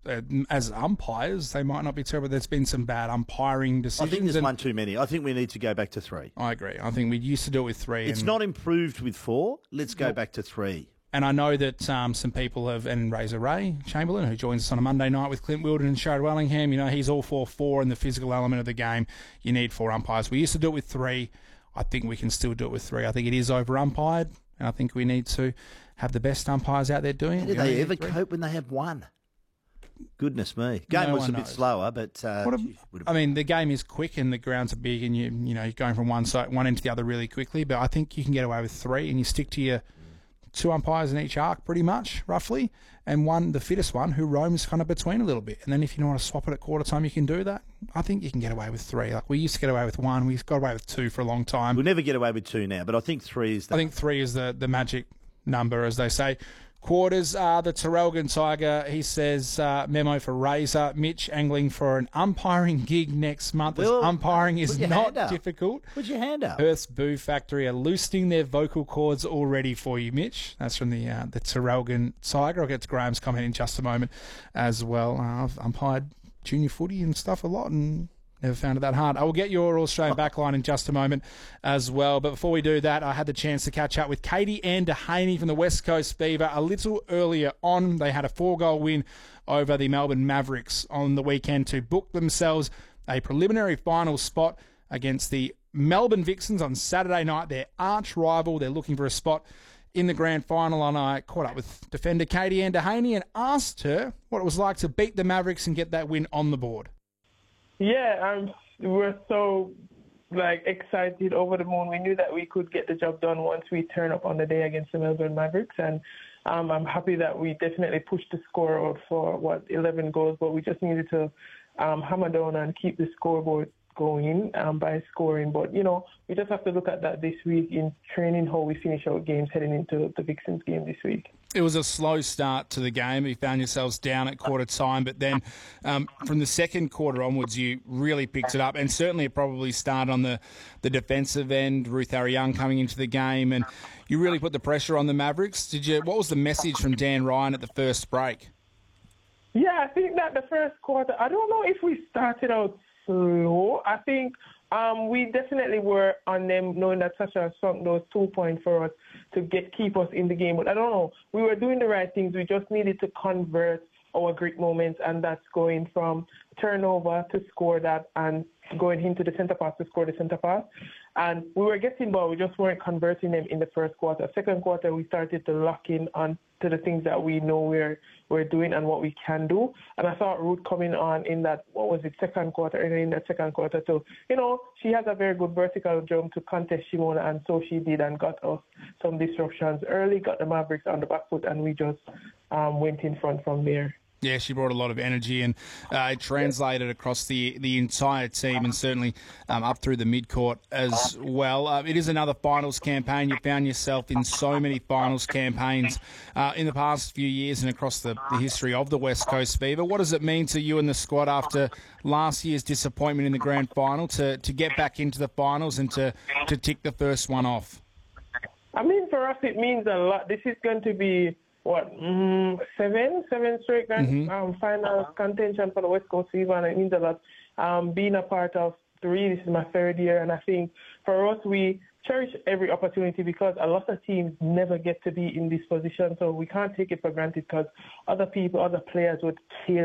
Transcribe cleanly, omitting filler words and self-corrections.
as umpires, they might not be terrible. There's been some bad umpiring decisions. I think there's one too many. I think we need to go back to 3. I agree. I think we used to do it with 3. It's not improved with 4. Let's go back to 3. And I know that some people have, and Razor Ray Chamberlain, who joins us on a Monday night with Clint Wilden and Sharad Wellingham, he's all for 4 in the physical element of the game. You need 4 umpires. We used to do it with 3. I think we can still do it with 3. I think it is over-umpired, and I think we need to have the best umpires out there doing it. How do they ever cope when they have 1? Goodness me. Game was a bit slower, but... the game is quick and the grounds are big and you're going from one end to the other really quickly, but I think you can get away with 3 and you stick to your 2 umpires in each arc pretty much, roughly, and the fittest one, who roams kind of between a little bit. And then if you want to swap it at quarter time, you can do that. I think you can get away with 3. Like, we used to get away with 1. We got away with 2 for a long time. We'll never get away with 2 now, but I think 3 is... I think 3 is the magic number, as they say. Quarters are the Terrelgan Tiger. He says, memo for Razor. Mitch angling for an umpiring gig next month. Well, umpiring is not difficult. Put your hand up. Perth's Boo Factory are loosening their vocal cords already for you, Mitch. That's from the Terrelgan Tiger. I'll get to Graham's comment in just a moment as well. I've umpired junior footy and stuff a lot and... never found it that hard. I will get your Australian backline in just a moment as well. But before we do that, I had the chance to catch up with Katie Ann Dehaney from the West Coast Fever a little earlier on. They had a 4-goal win over the Melbourne Mavericks on the weekend to book themselves a preliminary final spot against the Melbourne Vixens on Saturday night, their arch rival. They're looking for a spot in the grand final, and I caught up with defender Katie Ann Dehaney and asked her what it was like to beat the Mavericks and get that win on the board. Yeah, we're so excited, over the moon. We knew that we could get the job done once we turn up on the day against the Melbourne Mavericks, and I'm happy that we definitely pushed the score out for 11 goals, but we just needed to hammer down and keep the scoreboard going by scoring. But we just have to look at that this week in training, how we finish our games heading into the Vixens game this week. It was a slow start to the game. You found yourselves down at quarter time, but then from the second quarter onwards, you really picked it up. And certainly it probably started on the defensive end, Ruth Ariang coming into the game, and you really put the pressure on the Mavericks. What was the message from Dan Ryan at the first break? Yeah, I think that the first quarter, I don't know if we started out slow. I think we definitely were on them, knowing that Sasha sunk those 2 points for us to keep us in the game. But I don't know. We were doing the right things. We just needed to convert our great moments, and that's going from turnover to score that and going into the centre pass to score the centre pass. And we were getting ball. We just weren't converting them in the first quarter. Second quarter, we started to lock in on to the things that we know we're doing and what we can do. And I saw Ruth coming on in that, second quarter, and in that second quarter too. She has a very good vertical jump to contest Shimona, and so she did, and got us some disruptions early, got the Mavericks on the back foot, and we just went in front from there. Yeah, she brought a lot of energy, and it translated across the entire team, and certainly up through the midcourt as well. It is another finals campaign. You found yourself in so many finals campaigns in the past few years and across the history of the West Coast Fever. What does it mean to you and the squad after last year's disappointment in the grand final to get back into the finals and to tick the first one off? I mean, for us, it means a lot. This is going to be seven straight final contention for the West Coast Fever, and it means a lot. Being a part of 3, this is my 3rd year, and I think for us, we cherish every opportunity because a lot of teams never get to be in this position, so we can't take it for granted because other players would kill